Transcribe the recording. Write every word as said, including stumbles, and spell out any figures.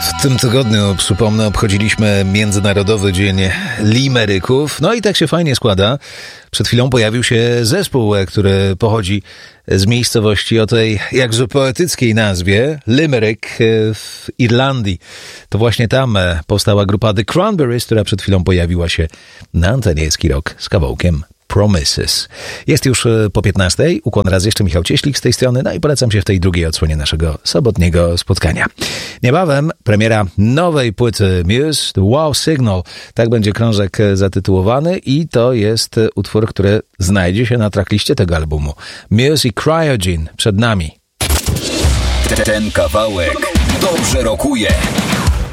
W tym tygodniu, przypomnę, obchodziliśmy Międzynarodowy Dzień Limeryków. No i tak się fajnie składa. Przed chwilą pojawił się zespół, który pochodzi z miejscowości o tej jakże poetyckiej nazwie Limerick w Irlandii. To właśnie tam powstała grupa The Cranberries, która przed chwilą pojawiła się na antenie Eski Rock z kawałkiem Promises. Jest już po piętnastej. Ukłon raz jeszcze, Michał Cieślik z tej strony. No i polecam się w tej drugiej odsłonie naszego sobotniego spotkania. Niebawem premiera nowej płyty Muse, The Wow Signal. Tak będzie krążek zatytułowany i to jest utwór, który znajdzie się na trackliście tego albumu. Muse i Cryogen przed nami. Ten kawałek dobrze rokuje.